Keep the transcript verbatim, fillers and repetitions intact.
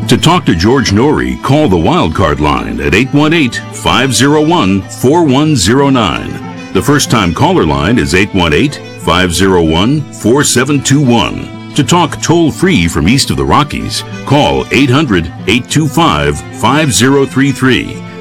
To talk to George Norrie, call the Wildcard line at eight one eight, five zero one, four one zero nine. The first-time caller line is eight one eight, five zero one, four seven two one. To talk toll-free from east of the Rockies, call eight hundred, eight two five, five zero three three.